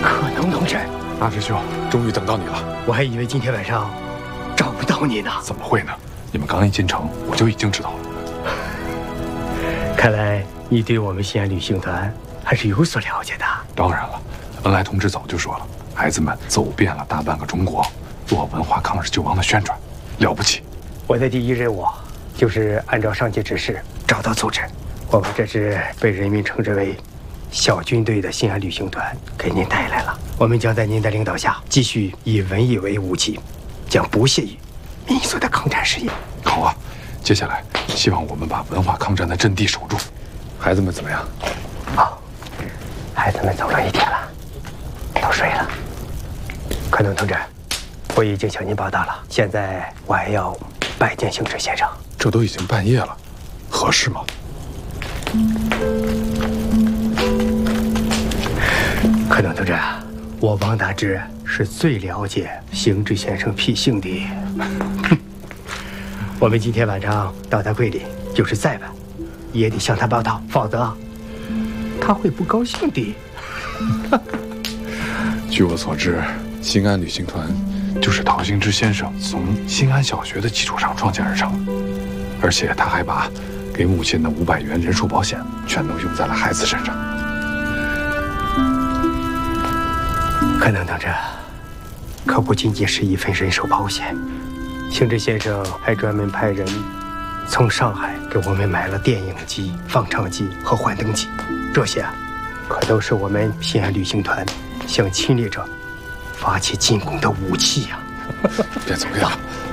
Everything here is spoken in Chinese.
可能同志， 大师兄，终于等到你了。 我还以为今天晚上找不到你呢。 怎么会呢？你们刚一进城，我就已经知道了。 看来你对我们西安旅行团还是有所了解的。 当然了，恩来同志早就说了，孩子们走遍了大半个中国，做文化抗日救亡的宣传，了不起。 我的第一任务就是按照上级指示找到组织。我们这支被人民称之为小军队的西安旅行团给您带来了。我们将在您的领导下，继续以文艺为武器，将不懈于民族的抗战事业。 好啊，接下来希望我们把文化抗战的阵地守住。孩子们怎么样？ 好，孩子们走了一天了，都睡了。可能同志，我已经向您报道了，现在我还要拜见行止先生。 这都已经半夜了，合适吗？ 可能同志，我王大治是最了解行止先生脾性的。我们今天晚上到他柜里，就是再晚，也得向他报道，否则他会不高兴的。 据我所知，新安旅行团就是陶行知先生从新安小学的基础上创建而成，而且他还把给母亲的500元人寿保险全都用在了孩子身上。 可能同志，可不仅仅是一份人寿保险，行止先生还专门派人从上海给我们买了电影机、放唱机和幻灯机，这些可都是我们西安旅行团向侵略者发起进攻的武器呀！ 别走，别走。